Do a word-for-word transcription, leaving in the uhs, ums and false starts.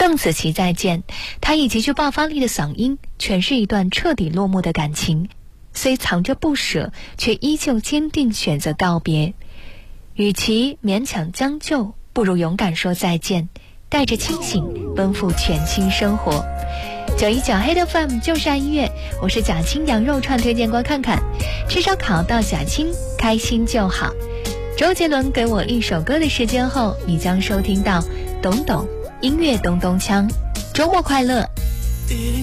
邓紫棋再见，她以极具爆发力的嗓音诠释一段彻底落幕的感情，虽藏着不舍，却依旧坚定选择告别。与其勉强将就，不如勇敢说再见，带着清醒奔赴全新生活。九一九黑的 F M 就是爱音乐，我是贾青，羊肉串推荐过看看，吃烧烤到贾青，开心就好。周杰伦给我一首歌的时间后，你将收听到懂懂音乐咚咚锵。周末快乐。